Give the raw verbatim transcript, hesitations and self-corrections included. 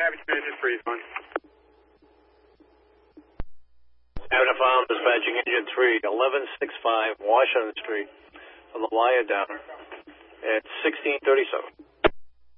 Avenue Engine three is fine. Avenue Farm dispatching Engine three, eleven sixty-five Washington Street, on the wire downer at sixteen thirty-seven.